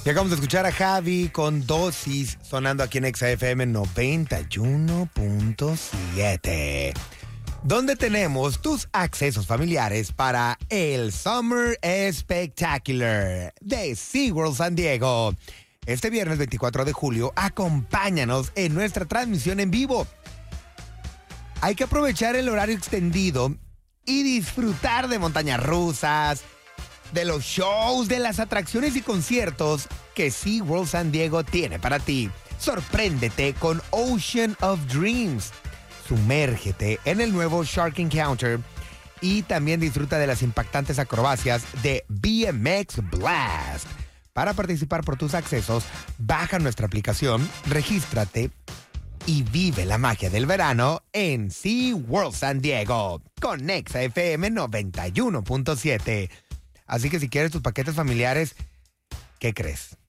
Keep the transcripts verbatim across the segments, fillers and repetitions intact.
Y acabamos de escuchar a Javi con Dosis sonando aquí en Exa F M noventa y uno punto siete. Donde tenemos tus accesos familiares para el Summer Spectacular de SeaWorld San Diego. Este viernes veinticuatro de julio, acompáñanos en nuestra transmisión en vivo. Hay que aprovechar el horario extendido y disfrutar de montañas rusas, de los shows, de las atracciones y conciertos que SeaWorld San Diego tiene para ti. Sorpréndete con Ocean of Dreams. Sumérgete en el nuevo Shark Encounter y también disfruta de las impactantes acrobacias de B M X Blast. Para participar por tus accesos, baja nuestra aplicación, regístrate y vive la magia del verano en SeaWorld San Diego con Exa F M noventa y uno punto siete. Así que si quieres tus paquetes familiares, ¿qué crees?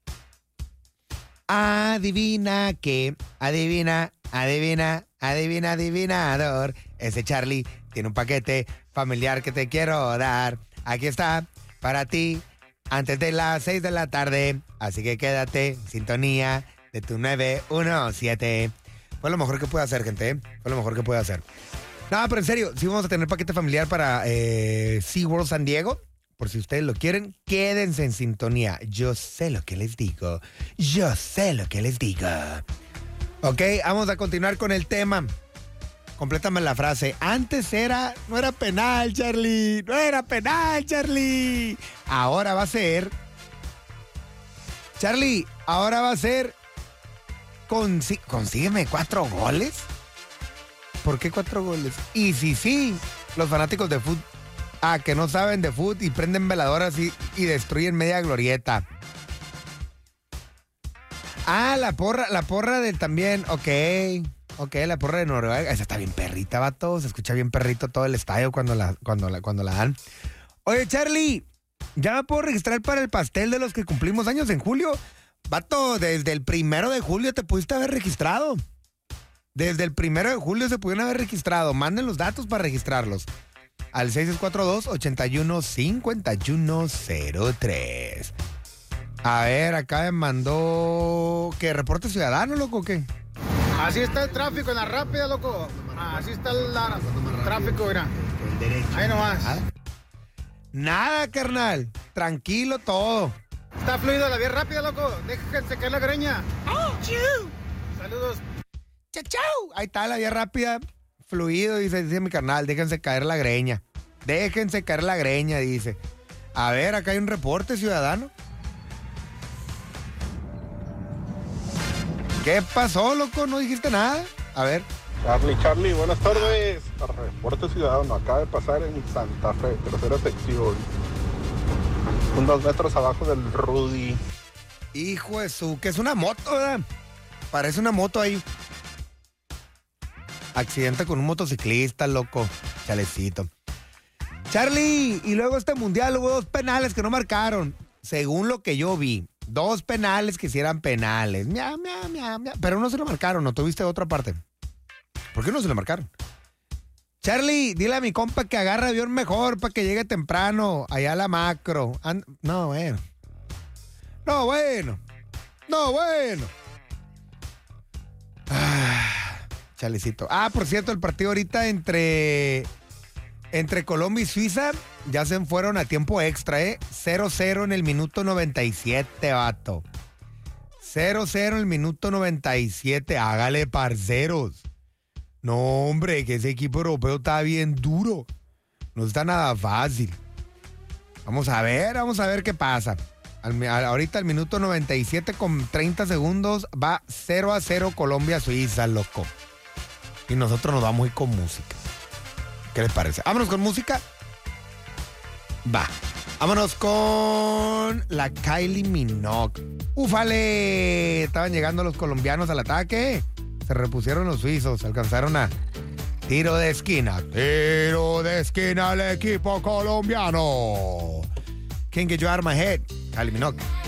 Adivina qué, adivina, adivina, adivina, adivinador. Ese Charlie tiene un paquete familiar que te quiero dar. Aquí está, para ti, antes de las seis de la tarde. Así que quédate en sintonía de tu nueve uno siete. Fue lo mejor que puede hacer, gente, ¿eh? Fue lo mejor que puede hacer. No, pero en serio, sí vamos a tener paquete familiar para eh, SeaWorld San Diego. Por si ustedes lo quieren, quédense en sintonía. Yo sé lo que les digo. Yo sé lo que les digo. Ok, vamos a continuar con el tema. Complétame la frase. Antes era, no era penal, Charlie. No era penal, Charlie. Ahora va a ser... Charlie, ahora va a ser... Consí... Consígueme cuatro goles. ¿Por qué cuatro goles? Y si sí, los fanáticos de fútbol... Ah, que no saben de fútbol y prenden veladoras y, y destruyen media glorieta. Ah, la porra, la porra del también, ok. Ok, la porra de Noruega. Esa está bien perrita, vato. Se escucha bien perrito todo el estadio cuando la, cuando la, cuando la dan. Oye, Charlie, ¿ya me puedo registrar para el pastel de los que cumplimos años en julio? Vato, desde el primero de julio te pudiste haber registrado. Desde el primero de julio se pudieron haber registrado. Manden los datos para registrarlos. Al seis cuatro dos, ocho uno, cinco uno cero tres. A ver, acá me mandó... ¿Qué? ¿Reporte ciudadano, loco, o qué? Así está el tráfico en la rápida, loco. Así está el la, tráfico, mira. Ahí nomás. ¿Ah? Nada, carnal. Tranquilo todo. Está fluido la vía rápida, loco. Déjense caer la greña. Oh, chiu. Saludos. Chau, chau. Ahí está la vía rápida. Fluido, dice, dice mi carnal, déjense caer la greña. Déjense caer la greña, dice. A ver, acá hay un reporte ciudadano. ¿Qué pasó, loco? ¿No dijiste nada? A ver. Charlie, Charlie, buenas tardes. Reporte ciudadano, acaba de pasar en Santa Fe, tercera sección. Unos metros abajo del Rudy. Hijo de su, que es una moto, ¿verdad? Parece una moto ahí. Accidente con un motociclista, loco. Chalecito. Charlie, y luego este mundial hubo dos penales que no marcaron. Según lo que yo vi. Dos penales que sí eran penales. Mia, mia, mia, mia. Pero no se lo marcaron, ¿no tuviste otra parte? ¿Por qué no se lo marcaron? Charlie, dile a mi compa que agarre avión mejor para que llegue temprano. Allá a la macro. And... No, bueno. No, bueno. No, bueno. Ah. Chalecito. Ah, por cierto, el partido ahorita entre, entre Colombia y Suiza ya se fueron a tiempo extra, ¿eh? cero cero en el minuto noventa y siete, vato. cero cero en el minuto noventa y siete. Hágale, parceros. No, hombre, que ese equipo europeo está bien duro. No está nada fácil. Vamos a ver, vamos a ver qué pasa. Al, a, ahorita el minuto noventa y siete con treinta segundos va cero a cero Colombia-Suiza, loco. Y nosotros nos vamos a ir con música. ¿Qué les parece? Vámonos con música. Va. Vámonos con la Kylie Minogue. ¡Ufale! Estaban llegando los colombianos al ataque. Se repusieron los suizos. Alcanzaron a tiro de esquina. Tiro de esquina al equipo colombiano. Can't get you out of my head. Kylie Minogue.